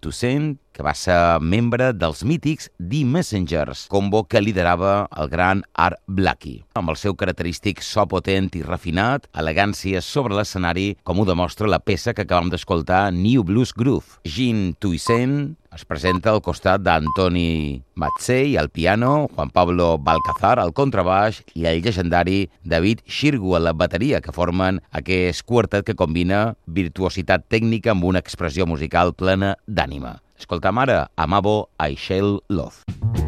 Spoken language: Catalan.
Toussaint, que va ser membre dels mítics The Messengers, combo que liderava el gran Art Blakey. Amb el seu característic so potent i refinat, elegància sobre l'escenari, com ho demostra la peça que acabam d'escoltar, New Blues Groove. Jean Toussaint es presenta al costat d'Antoni Mazzei al piano, Juan Pablo Balcazar al contrabaix i el llegendari David Shirgu a la bateria, que formen aquest quartet que combina virtuositat tècnica amb una expressió musical plena d'ànima. Escoltam ara Amabo I Shall Love.